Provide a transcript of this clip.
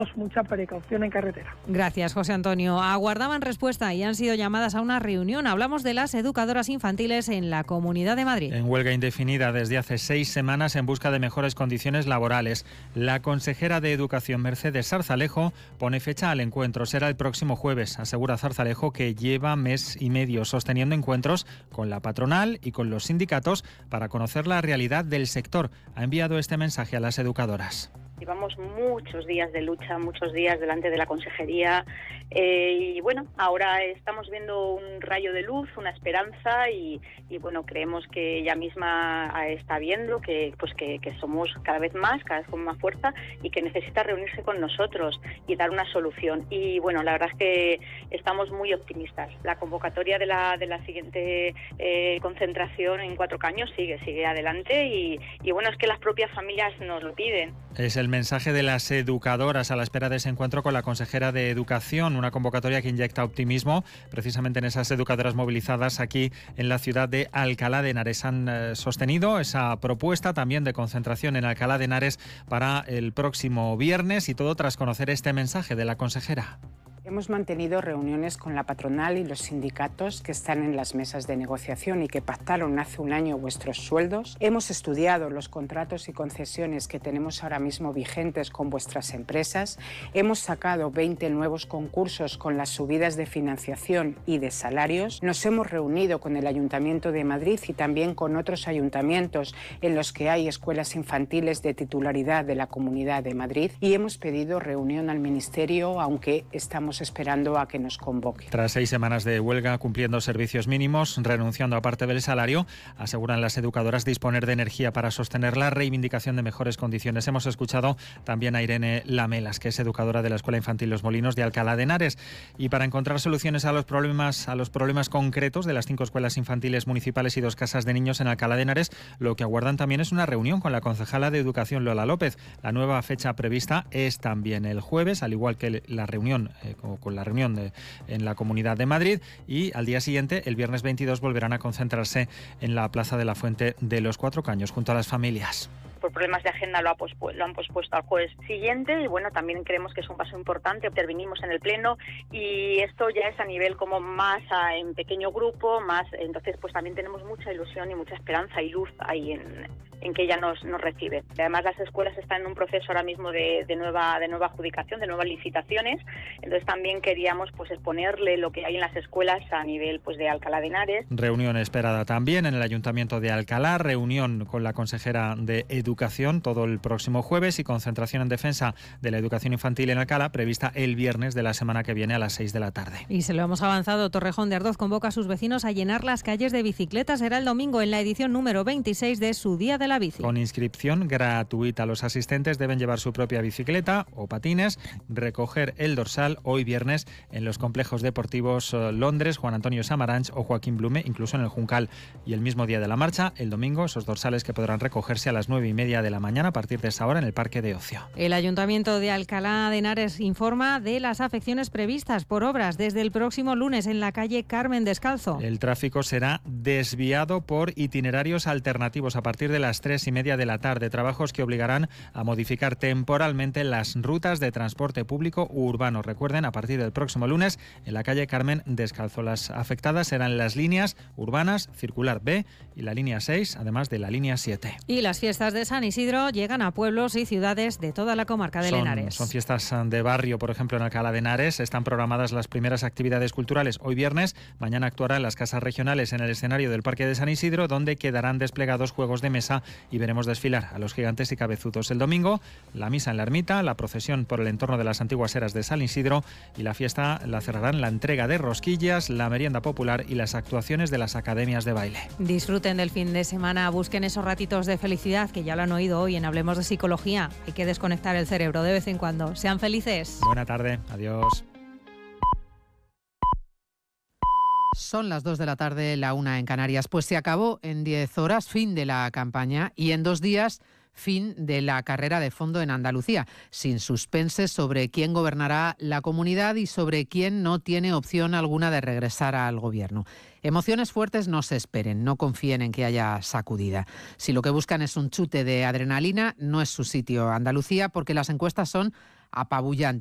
mucha precaución en carretera. Gracias, José Antonio. Aguardaban respuesta y han sido llamadas a una reunión. Hablamos de las educadoras infantiles en la Comunidad de Madrid. En huelga indefinida desde hace 6 semanas en busca de mejores condiciones laborales. La consejera de Educación, Mercedes Zarzalejo, pone fecha al encuentro. Será el próximo jueves. Asegura Zarzalejo que lleva mes y medio sosteniendo encuentros con la patronal y con los sindicatos para conocer la realidad del sector. Ha enviado este mensaje a las educadoras. Llevamos muchos días de lucha, muchos días delante de la consejería y bueno, ahora estamos viendo un rayo de luz, una esperanza y bueno, creemos que ella misma está viendo que somos cada vez con más fuerza y que necesita reunirse con nosotros y dar una solución. Y bueno, la verdad es que estamos muy optimistas. La convocatoria de la siguiente concentración en Cuatro Caños sigue adelante y bueno, es que las propias familias nos lo piden. Es el mensaje de las educadoras a la espera de ese encuentro con la consejera de Educación, una convocatoria que inyecta optimismo precisamente en esas educadoras movilizadas aquí en la ciudad de Alcalá de Henares. Han sostenido esa propuesta también de concentración en Alcalá de Henares para el próximo viernes y todo tras conocer este mensaje de la consejera. Hemos mantenido reuniones con la patronal y los sindicatos que están en las mesas de negociación y que pactaron hace un año vuestros sueldos. Hemos estudiado los contratos y concesiones que tenemos ahora mismo vigentes con vuestras empresas. Hemos sacado 20 nuevos concursos con las subidas de financiación y de salarios. Nos hemos reunido con el Ayuntamiento de Madrid y también con otros ayuntamientos en los que hay escuelas infantiles de titularidad de la Comunidad de Madrid y hemos pedido reunión al Ministerio, aunque estamos esperando a que nos convoque. Tras 6 semanas de huelga cumpliendo servicios mínimos, renunciando a parte del salario, aseguran las educadoras disponer de energía para sostener la reivindicación de mejores condiciones. Hemos escuchado también a Irene Lamelas, que es educadora de la Escuela Infantil Los Molinos de Alcalá de Henares. Y para encontrar soluciones a los problemas concretos de las 5 escuelas infantiles municipales y 2 casas de niños en Alcalá de Henares, lo que aguardan también es una reunión con la concejala de Educación, Lola López. La nueva fecha prevista es también el jueves, al igual que la reunión en la Comunidad de Madrid, y al día siguiente, el viernes 22, volverán a concentrarse en la Plaza de la Fuente de los Cuatro Caños junto a las familias. Por problemas de agenda lo han pospuesto al jueves siguiente y bueno, también creemos que es un paso importante. Intervinimos en el pleno y esto ya es a nivel como más en pequeño grupo, entonces pues también tenemos mucha ilusión y mucha esperanza y luz ahí en que ella nos recibe. Y además las escuelas están en un proceso ahora mismo de nueva adjudicación, de nuevas licitaciones, entonces también queríamos pues exponerle lo que hay en las escuelas a nivel pues de Alcalá de Henares. Reunión esperada también en el Ayuntamiento de Alcalá, reunión con la consejera de Educación todo el próximo jueves y concentración en defensa de la educación infantil en Alcalá prevista el viernes de la semana que viene a las 6 de la tarde. Y se lo hemos avanzado, Torrejón de Ardoz convoca a sus vecinos a llenar las calles de bicicletas. Será el domingo en la edición número 26 de su Día de la Bici. Con inscripción gratuita. Los asistentes deben llevar su propia bicicleta o patines, recoger el dorsal hoy viernes en los complejos deportivos Londres, Juan Antonio Samaranch o Joaquín Blume, incluso en el Juncal. Y el mismo día de la marcha, el domingo, esos dorsales que podrán recogerse a las 9:30 de la mañana a partir de esa hora en el Parque de Ocio. El Ayuntamiento de Alcalá de Henares informa de las afecciones previstas por obras desde el próximo lunes en la calle Carmen Descalzo. El tráfico será desviado por itinerarios alternativos a partir de las 3:30 de la tarde, trabajos que obligarán a modificar temporalmente las rutas de transporte público urbano. Recuerden, a partir del próximo lunes en la calle Carmen Descalzo. Las afectadas serán las líneas urbanas Circular B y la línea 6, además de la línea 7. Y las fiestas de San Isidro llegan a pueblos y ciudades de toda la comarca del Henares. Son fiestas de barrio, por ejemplo, en Alcalá de Henares. Están programadas las primeras actividades culturales hoy viernes. Mañana actuarán las casas regionales en el escenario del Parque de San Isidro, donde quedarán desplegados juegos de mesa y veremos desfilar a los gigantes y cabezudos. El domingo, la misa en la ermita, la procesión por el entorno de las antiguas eras de San Isidro y la fiesta la cerrarán la entrega de rosquillas, la merienda popular y las actuaciones de las academias de baile. Disfruten del fin de semana, busquen esos ratitos de felicidad que ya lo han oído hoy en Hablemos de Psicología. Hay que desconectar el cerebro de vez en cuando. Sean felices. Buena tarde. Adiós. Son las 2 de la tarde, la 1 en Canarias. Pues se acabó en 10 horas, fin de la campaña, y en 2 días, fin de la carrera de fondo en Andalucía, sin suspense sobre quién gobernará la comunidad y sobre quién no tiene opción alguna de regresar al gobierno. Emociones fuertes no se esperen, no confíen en que haya sacudida. Si lo que buscan es un chute de adrenalina, no es su sitio Andalucía, porque las encuestas son apabullante.